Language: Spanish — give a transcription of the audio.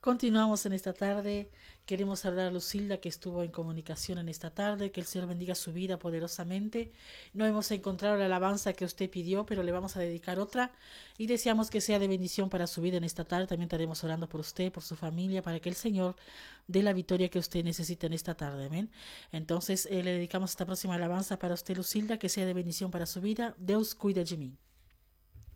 Continuamos en esta tarde. Queremos hablar a Lucilda que estuvo en comunicación en esta tarde. Que el Señor bendiga su vida poderosamente. No hemos encontrado la alabanza que usted pidió, pero le vamos a dedicar otra. Y deseamos que sea de bendición para su vida en esta tarde. También estaremos orando por usted, por su familia, para que el Señor dé la victoria que usted necesita en esta tarde. Amén. Entonces le dedicamos esta próxima alabanza para usted, Lucilda, que sea de bendición para su vida. Deus cuida de mí.